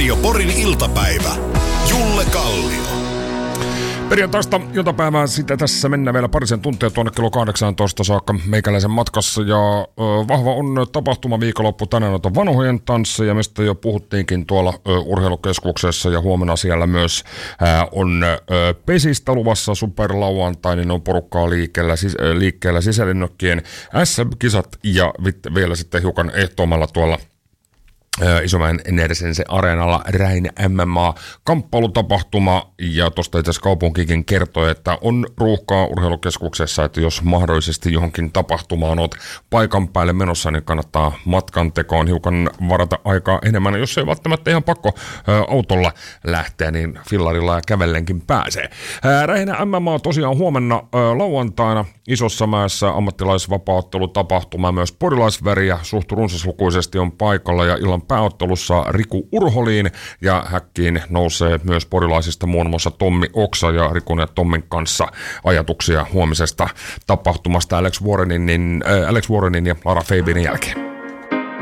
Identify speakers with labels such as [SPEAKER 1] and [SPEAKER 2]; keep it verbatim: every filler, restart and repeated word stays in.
[SPEAKER 1] Radio Porin iltapäivä. Julle Kallio.
[SPEAKER 2] Perjantaista iltapäivää sitten tässä mennään vielä parisen tuntia tuonne kello kahdeksantoista saakka meikäläisen matkassa. Ja ö, vahva on tapahtuma viikonloppu tänään on vanhojen tansseja, mistä jo puhuttiinkin tuolla ö, urheilukeskuksessa. Ja huomenna siellä myös ö, on ö, pesistä luvassa superlauantai, niin on porukkaa liikkeellä, sis, ö, liikkeellä sisälinnökkien S M-kisat ja vit, vielä sitten hiukan ehtoomalla tuolla Isomäen Enersense areenalla Räin M M A-kamppailutapahtuma, ja tuosta itse asiassa kaupunkikin kertoi, että on ruuhkaa urheilukeskuksessa, että jos mahdollisesti johonkin tapahtumaan olet paikan päälle menossa, niin kannattaa matkan tekoon hiukan varata aikaa enemmän. Jos ei välttämättä ihan pakko ä, autolla lähteä, niin fillarilla ja kävellenkin pääsee. Räin M M A tosiaan huomenna ä, lauantaina Isossa Mäessä ammattilaisvapauttelutapahtuma, myös porilaisväriä suht runsaslukuisesti on paikalla, ja illan pääottelussa Riku Urholiin, ja häkkiin nousee myös porilaisista muun muassa Tommi Oksa, ja Rikun ja Tommin kanssa ajatuksia huomisesta tapahtumasta Alex Warrenin, niin, äh, Alex Warrenin ja Lara Fabianin jälkeen.